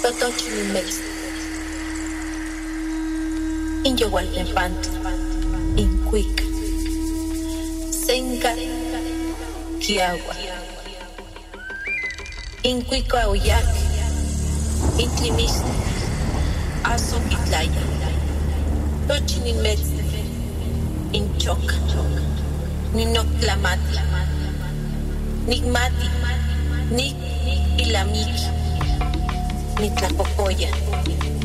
Totochinimex, in Yowaltepant, in Quick, Senka, Kiagua, in Quick Oyak, in Tlimis, Aso Itlaya, Tochinimex, in Chok, Ninoklamati, Nigmati, Nik Ilamiki, Nitlapopoya.